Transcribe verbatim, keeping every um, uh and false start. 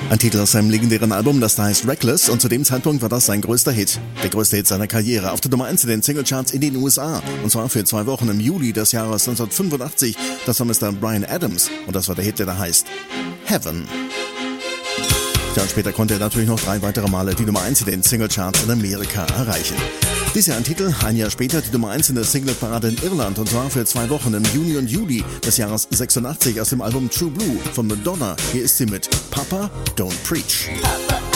Ein Titel aus seinem legendären Album, das da heißt Reckless, und zu dem Zeitpunkt war das sein größter Hit. Der größte Hit seiner Karriere, auf der Nummer eins in den Singlecharts in den U S A. Und zwar für zwei Wochen im Juli des Jahres neunzehnhundertfünfundachtzig. Das war Mister Bryan Adams und das war der Hit, der da heißt Heaven. Ja, und später konnte er natürlich noch drei weitere Male die Nummer eins in den Singlecharts in Amerika erreichen. Dies Jahr ein Titel, ein Jahr später die Nummer eins in der Singleparade in Irland, und zwar für zwei Wochen im Juni und Juli des Jahres sechsundachtzig aus dem Album True Blue von Madonna. Hier ist sie mit Papa Don't Preach. Papa,